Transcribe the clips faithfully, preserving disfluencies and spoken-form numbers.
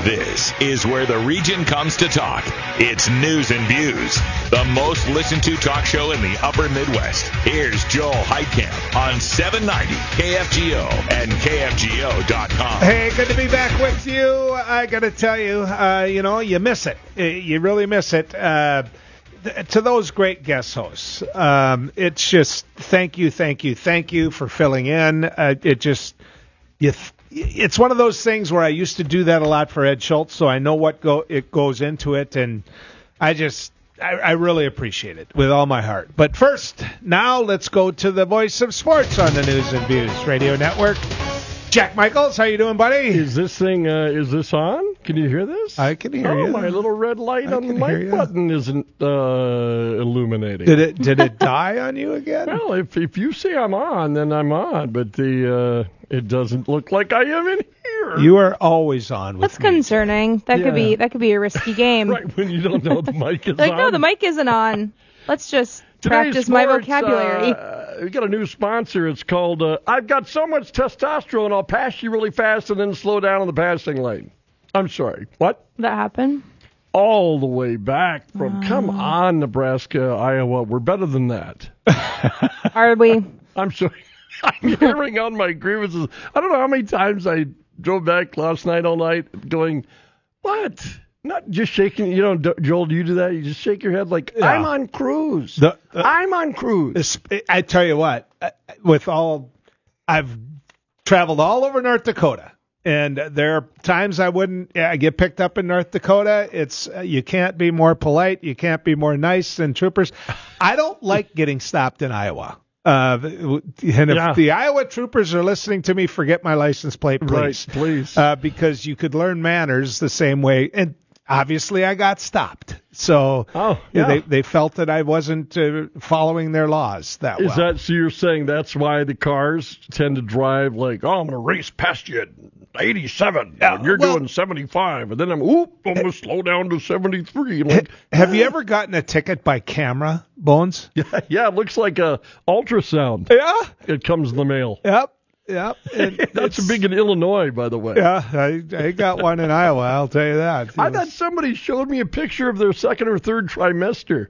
This is where the region comes to talk. It's News and Views, the most listened to talk show in the upper Midwest. Here's Joel Heitkamp on seven ninety K F G O and K F G O dot com. Hey, good to be back with you. I got to tell you, uh, you know, you miss it. You really miss it. Uh, th- to those great guest hosts, um, it's just thank you, thank you, thank you for filling in. Uh, it just, you. Th- It's one of those things where I used to do that a lot for Ed Schultz, so I know what go it goes into it, and I just I, I really appreciate it with all my heart. But first, now let's go to the voice of sports on the News and Views Radio Network. Jack Michaels, how you doing, buddy? Is this thing uh, is this on? Can you hear this? I can hear oh, you. My little red light I on the can hear mic you. button isn't uh, illuminating. Did it did it die on you again? Well, if if you say I'm on, then I'm on, but the uh, it doesn't look like I am in here. You are always on with That's me. concerning. That Yeah. could be that could be a risky game. Right when you don't know the mic is Like, on. no, the mic isn't on. Let's just Today's practice my sports, vocabulary. Uh, we got a new sponsor. It's called uh, I've Got So Much Testosterone, I'll pass you really fast and then slow down on the passing lane. I'm sorry. What? That happened? All the way back from, Oh. come on, Nebraska, Iowa. We're better than that. Are we? I'm sorry. I'm hearing on my grievances. I don't know how many times I drove back last night all night going, what? Not just shaking, you know, D- Joel, do you do that? You just shake your head like, Yeah. I'm on cruise. The- the- I'm on cruise. This- I tell you what, uh, with all, I've traveled all over North Dakota, and there are times I wouldn't, I get picked up in North Dakota. It's, uh, you can't be more polite, you can't be more nice than troopers. I don't like getting stopped in Iowa. Uh, and if Yeah. the Iowa troopers are listening to me, forget my license plate, please. Right, please. Uh, because you could learn manners the same way. And obviously I got stopped. So Oh, yeah. they, they felt that I wasn't uh, following their laws that Is well. that, so you're saying that's why the cars tend to drive like, oh, I'm going to race past you at eighty-seven, Yeah, and you're well- doing seventy-five, and then I'm, oop, I'm going to slow down to seventy-three. I'm like, Have you ever gotten a ticket by camera, Bones? yeah, yeah, it looks like a ultrasound. Yeah. It comes in the mail. Yep. Yep. And That's it's- big in Illinois, by the way. Yeah, I, I got one in Iowa, I'll tell you that. I thought somebody showed me a picture of their second or third trimester.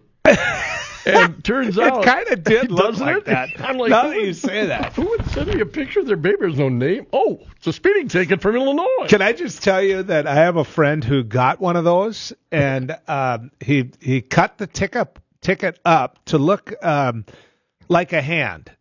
And turns out it kind of did look doesn't like it? that. I'm like, now who that you would- say that. Who would send me a picture of their baby? There's no name. Oh, it's a speeding ticket from Illinois. Can I just tell you that I have a friend who got one of those, and um, he he cut the ticket ticket up to look um, like a hand.